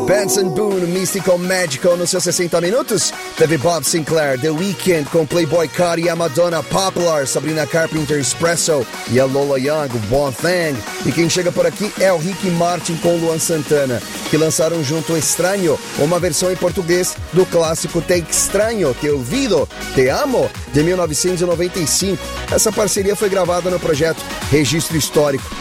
Benson Boone, Mystical Magical nos seus 60 minutos. Teve Bob Sinclair, The Weeknd com Playboy Cardi e a Madonna, Popular, Sabrina Carpenter, Espresso e a Lola Young, One Thing. E quem chega por aqui é o Ricky Martin com Luan Santana, que lançaram junto Estranho, uma versão em português do clássico Te Extraño, Te Olvido, Te Amo, de 1995. Essa parceria foi gravada no projeto Registro Histórico,